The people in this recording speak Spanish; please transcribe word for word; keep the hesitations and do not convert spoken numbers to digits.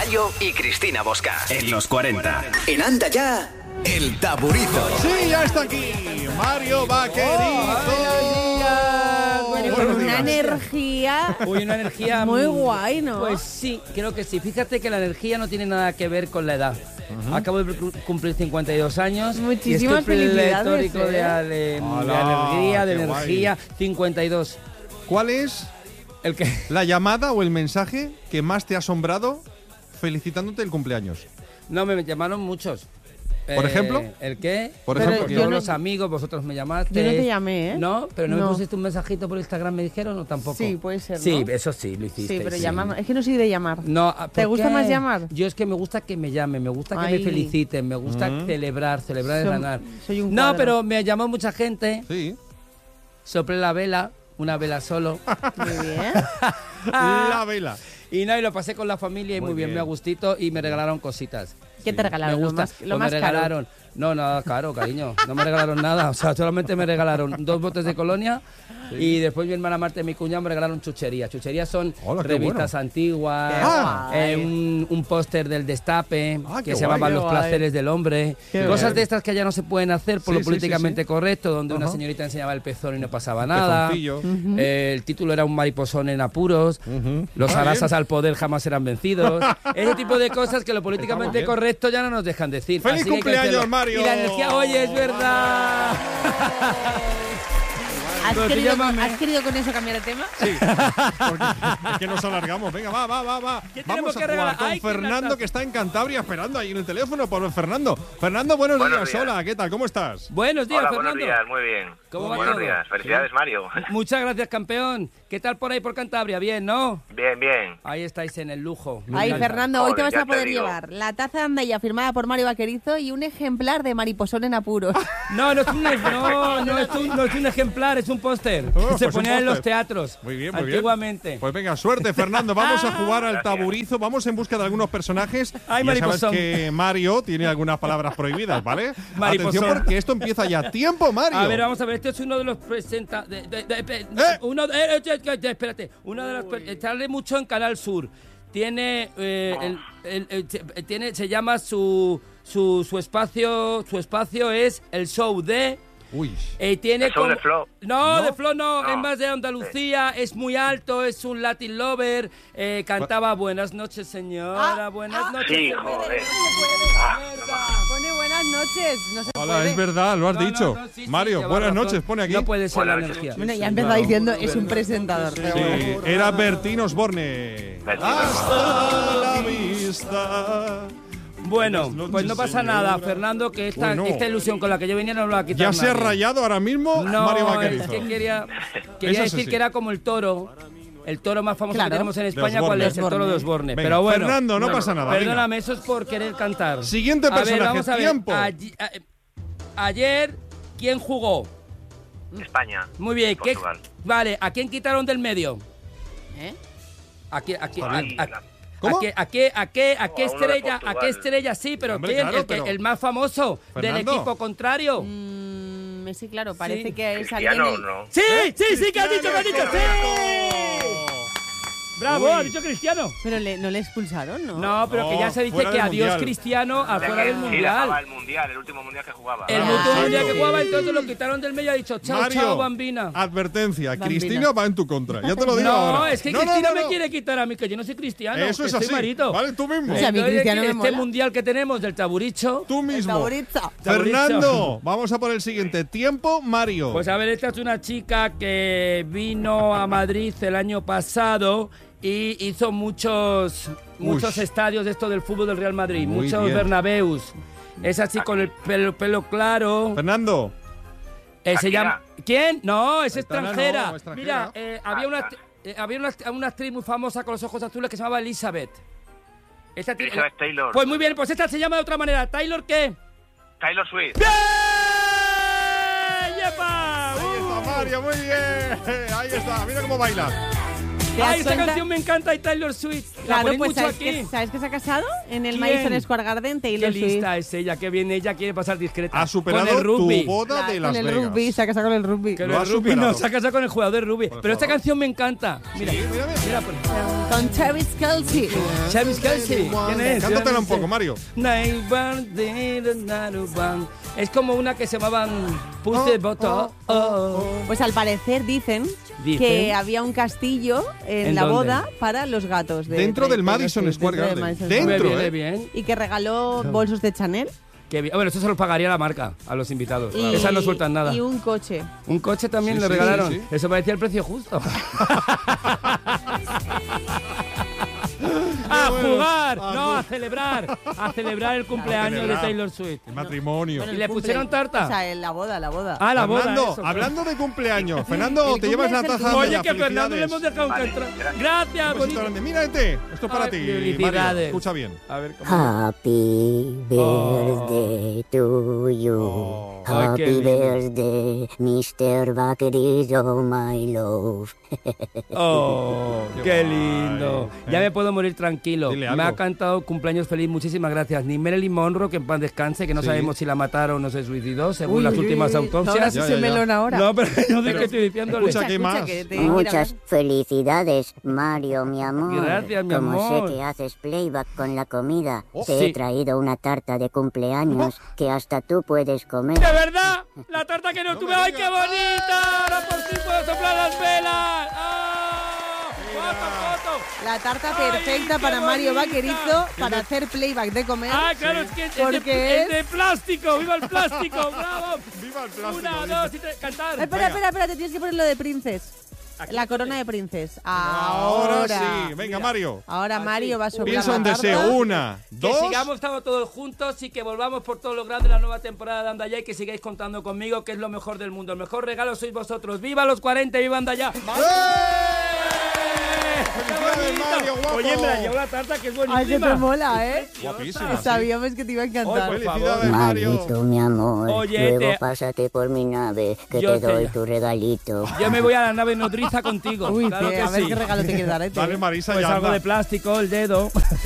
Gallo y Cristina Bosca. En los cuarenta. En Anda Ya, El Taburizo. Sí, ya está aquí. Mario Vaquerizo. Bueno, con una energía. Uy, una energía muy guay, ¿no? Pues sí, creo que sí. Fíjate que la energía no tiene nada que ver con la edad. Uh-huh. Acabo de cumplir cincuenta y dos años. Muchísimas y estoy felicidades. pletórico de, ale, Hola, de alegría, de qué energía. guay. cincuenta y dos. ¿Cuál es el que? la llamada o el mensaje que más te ha asombrado felicitándote el cumpleaños? No, me llamaron muchos. ¿Por eh, ejemplo? ¿El qué? Por Pero ejemplo, todos no, los amigos, vosotros me llamaste. Yo no te llamé, ¿eh? No, pero no, no. me pusiste un mensajito por Instagram, me dijeron, o tampoco. Sí, puede ser, ¿no? Sí, eso sí, lo hiciste. Sí, pero sí. llamar, es que no soy de llamar. No, ¿Te gusta qué? más llamar? Yo es que me gusta que me llamen, me gusta que Ay. me feliciten, me gusta Mm. celebrar, celebrar es Som- ganar. soy un No, cuadro. pero me llamó mucha gente, Sí. soplé la vela, una vela solo. Muy bien. La vela. Y no, y lo pasé con la familia y muy, Muy bien, bien. me a gustito y me regalaron cositas. ¿Qué te regalaron? Me Lo gusta, más, lo pues más me caro. regalaron. No, nada caro, cariño. No me regalaron nada. O sea, solamente me regalaron dos botes de colonia sí. y después mi hermana Marta y mi cuñado me regalaron chucherías. Chucherías son Hola, qué revistas bueno. antiguas, Ah. eh, un, un póster del Destape Ah, qué que se guay, llamaban qué Los guay. placeres del hombre. Qué Cosas bien. de estas que ya no se pueden hacer por Sí, lo sí, políticamente sí, sí. correcto, donde una Ajá. señorita enseñaba el pezón y no pasaba nada. Pezoncillo. Ujú. Eh, el título era Un mariposón en apuros. Ujú. Los Ah, arasas bien. al poder jamás serán vencidos. Ese tipo de cosas que lo políticamente bien. correcto ya no nos dejan decir. ¡Feliz Así que hay que cumpleaños, hacerlo. Mario! Y la energía, oye, es verdad. ¿Has Pero tú querido, llámame. ¿Has querido con eso cambiar el tema? Sí, porque es que nos alargamos. Venga, va, va, va, va. ¿Qué Vamos tenemos a que jugar regalar? con Ay, qué Fernando, lata. que está en Cantabria esperando ahí en el teléfono por Fernando. Fernando, buenos, Buenos días. días. Hola, ¿qué tal? ¿Cómo estás? Buenos días, Hola, Fernando. buenos días, muy bien. ¿Cómo va buenos todo? días, felicidades, Mario. Muchas gracias, campeón. ¿Qué tal por ahí por Cantabria? Bien, ¿no? Bien, bien. Ahí estáis en el lujo. Ahí, Me encanta. Fernando, hoy te Joder, vas ya a te poder digo. llevar la taza de Andaya firmada por Mario Vaquerizo y un ejemplar de Mariposón en apuros. No, no es un, no, no es un, no es un ejemplar, es un póster. Oh, que se pues un ponía en los póster. teatros. Muy bien, muy bien. Antiguamente. Pues venga, suerte, Fernando. Vamos a jugar al Gracias. taburizo. Vamos en busca de algunos personajes. Ay, ya sabes mariposón. que Mario tiene algunas palabras prohibidas, ¿vale? Mariposón. Atención porque esto empieza ya. ¡Tiempo, Mario! A ver, vamos a ver, este es uno de los presenta de, de- de- de- ¿Eh? uno de, eh, eh, eh, espérate, uno de los pre- sale mucho en Canal Sur. Tiene eh, el, el- el- se- tiene se llama su su su espacio, su espacio es el show de Uy. eh, tiene El show como- de Flo. No, ¿No? de Flo no, No. es más de Andalucía, es muy alto, es un Latin lover, eh, cantaba Buenas noches, señora, Ah, buenas ah, noches. Sí, señora. joder. Pone buenas noches. No se Hola, puede. es verdad, lo has No, no, dicho. no, sí, sí, Mario, lleva buenas razón. noches, pone aquí. No puede ser Buenas la noches. energía. Bueno, ya empezó diciendo, es un presentador. pero bueno. Sí, era Bertín Osborne. Bertín Hasta la vista. Bueno, Buenas noches, pues no pasa señora. nada, Fernando, que esta, Bueno. esta ilusión con la que yo venía no me la va a quitar Ya se ha nadie. rayado ahora mismo No, Mario es Vaquerizo. que quería, quería Eso sí, decir sí. que era como el toro, el toro más famoso Claro. que tenemos en De España, Osborne. ¿cuál es? El toro de Osborne. Osborne. Venga, Pero bueno, Fernando, no pasa nada, venga. Perdóname, eso es por querer cantar. Siguiente A ver, personaje, vamos a ver, tiempo. allí- a- ayer, ¿quién jugó? España. Muy bien, ¿qué? Portugal. Vale, ¿a quién quitaron del medio? ¿Eh? ¿A qué, a qué, Está a, bien. a- ¿Cómo? ¿A qué, a qué, a qué, a qué A uno de estrella, a Portugal. qué estrella sí, pero Hombre, ¿quién? claro, el, que- pero- el más famoso Fernando. del equipo contrario. Mm, sí, claro, parece Sí. que es alguien. Cristiano, el- no. Sí, ¿Eh? sí, sí, que has dicho, que has dicho, sí. Bravo, Uy. ha dicho Cristiano. Pero le- no le expulsaron, ¿no? No, pero que No, ya se dice fuera que del adiós Mundial. Cristiano afuera del Sí, mundial. dejaba el mundial, el último mundial que jugaba. El Ah, último sí. mundial que jugaba, entonces lo quitaron del medio y ha dicho chao, Mario, chao, bambina. advertencia, Bambina. Cristina va en tu contra. Ya te lo digo No, ahora. es que No, no, Cristina no, me no. quiere quitar a mí, que yo no soy cristiano. Eso que es soy así. marito. Vale, tú mismo. O sea, a mí Entonces, Cristiano me este mola. mundial que tenemos del taburicho. Tú El mismo. favorito. Fernando, vamos a por el siguiente. Tiempo, Mario. Pues a ver, esta es una chica que vino a Madrid el año pasado y hizo muchos muchos Uy. estadios de esto del fútbol del Real Madrid, Muy muchos bien. Bernabéus. Es así con el pelo, pelo claro. Fernando. Eh, se Shakira. llama ¿Quién? No, es Esta no, extranjera. extranjera. Mira, eh, había una eh, había una, una actriz muy famosa con los ojos azules que se llamaba Elizabeth. Esta ti- Elizabeth Taylor. Pues muy bien, pues esta se llama de otra manera. ¿Taylor qué? Taylor Swift. ¡Bien! ¡Yepa! Ahí está Mario, muy bien. Ahí está, mira cómo baila. Te has ¡Ay, esta cuenta- canción me encanta! Y Taylor Swift. La Claro, ponéis pues mucho ¿sabes aquí. que, ¿sabes que se ha casado? En el ¿Quién? Madison Square Garden, Qué Taylor Swift. lista es ella, qué bien ella quiere pasar discreta. Ha superado con el rugby. tu boda Claro, de Las con el Vegas. rugby, se ha casado con el rugby. Que Lo el ha rugby superado. no, se ha casado con el jugador de rugby. Por Pero esta favor. canción me encanta. Mira, Sí, mira, mira. mira, pues. Con Travis Kelce. Travis Kelce. ¿Quién es? Cántatela un poco, Mario. Es como una que se llamaban Push the Button. Pues al parecer dicen, Dicen. que había un castillo en, ¿En la dónde? boda para los gatos. De, Dentro de- del de Madison los- Square dentro del Garden. Madison Dentro, Square Viene ¿eh? bien. Y que regaló bolsos de Chanel. Qué bien. Bueno, eso se lo pagaría la marca a los invitados. Y, Esas no sueltan nada. Y un coche. Un coche también Sí, le sí, regalaron. sí, sí. Eso parecía el precio justo. ¡A bueno. jugar! Ah, No, no. a celebrar. A celebrar el cumpleaños celebrar. de Taylor Swift. El matrimonio. Bueno, ¿Y el le cumple- pusieron tarta? O sea, en la boda, la boda. Ah, la boda. hablando, eso. hablando de cumpleaños, Fernando, El te llevas la cumple es el taza. tuyo. Oye, Anda, que a Fernando le hemos felicidades. dejado Vale, que entra. gracias. Gracias, Un besito bonito. grande. Mira este. Esto es para Ay, ti, felicidades. Mario. Escucha bien. A ver cómo. Happy birthday to you. Oh. Ay, qué Happy lindo. birthday, mister Vaquerizo, my love. Oh, qué lindo. Ay, Ya eh. me puedo morir tranquilo. Dile Me algo. ha cantado cumpleaños feliz, muchísimas gracias. Ni Marilyn Monroe, que en paz descanse, que no Sí. sabemos si la mataron o se suicidó, según Uy, las uy, últimas uy. autopsias. Ahora sí Ya, se ya, ya. melón ahora. No, pero yo de Pero- qué estoy diciéndole. Escucha, ¿qué más? que te quiero Muchas hablar. felicidades, Mario, mi amor. Gracias, mi Como amor. sé que haces playback con la comida, Oh, te sí. he traído una tarta de cumpleaños que hasta tú puedes comer. ¡De verdad! ¡La tarta que no, No tuve! me ¡Ay, digas. qué bonita! ¡Ahora por fin puedo soplar las velas! ¡Ah! ¡Foto, foto! La tarta Ay, perfecta qué para Mario bonita. Vaquerizo para hacer playback de comer. ¡Ah, claro! Es que es de, Porque es de plástico. ¡Viva el plástico! ¡Bravo! Viva el plástico. Una, dice. dos y tres. ¡Cantar! Espera, Venga. espera, espera, te tienes que poner lo de Princes. La corona de Princes. Ahora, Ahora sí. Venga, Mario. Ahora Mario va a soplar Piensa la un tarta. deseo. Una, Que dos. sigamos estando todos juntos y que volvamos por todo lo grande la nueva temporada de Anda Ya y que sigáis contando conmigo, que es lo mejor del mundo. El mejor regalo sois vosotros. ¡Viva los cuarenta y viva Anda Ya! ¡Felicidades, Mario, guapo! Oye, me la llevo la tarta, que es buenísima. Ay, que te mola, ¿eh? Guapísima. sí. Sabíamos que te iba a Ay, encantar. por Felicidades, Mario. Marito, mi amor, Oye, luego te- pásate por mi nave, que Yo te te- doy tu regalito. Yo me voy a la nave nodriza contigo. Uy, claro te- que a ver sí. qué regalo te quieres dar, ¿eh? Dale, Marisa, Pues ya algo anda. de plástico, el dedo.